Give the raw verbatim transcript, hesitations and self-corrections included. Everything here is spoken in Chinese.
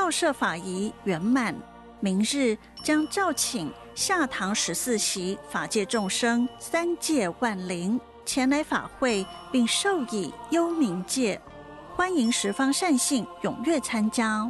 报社法仪圆满，明日将召请下堂十四席法界众生三界万灵前来法会，并授以幽冥戒，欢迎十方善信踊跃参加。